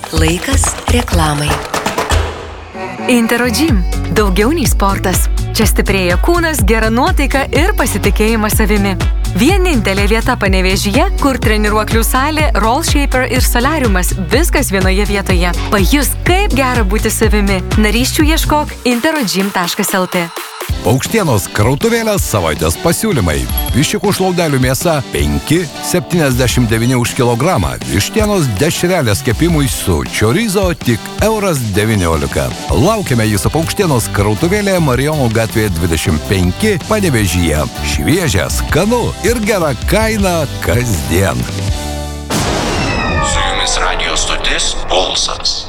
Laikas reklamai. Interogym. Daugiau nei sportas. Čia stiprėja kūnas, gera nuotaika ir pasitikėjimas savimi. Vienintelė vieta Panevėžyje, kur treniruoklių salė, roll shaper ir solariumas, viskas vienoje vietoje. Pajusk, kaip gera būti savimi. Narysčių ieškok interogym.lt. Paukštienos krautuvėlės savaitės pasiūlymai. Viščiukų šlaudelių mėsa 5,79 už kilogramą. Vištienos dešrelės kepimui su čiorizo tik €19. Laukiame jūsų Paukštienos krautuvėlėje Marijonų gatvėje 25 Panevėžyje. Šviežia, skanu ir gera kaina kasdien. Su jumis radijo stotis Pulsas.